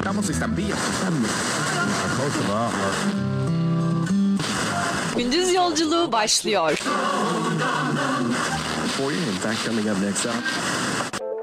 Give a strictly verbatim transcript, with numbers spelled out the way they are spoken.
Estamos están bien. Gündüz yolculuğu başlıyor. For you, in fact, coming up next up.